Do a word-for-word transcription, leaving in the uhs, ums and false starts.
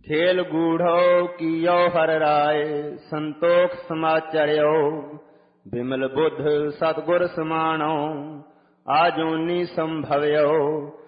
खेल गूढ़ो कियो हर राय, संतोख समाचर्यो। विमल बुद्ध सतगुर समाणो, आजूनी संभव्यो।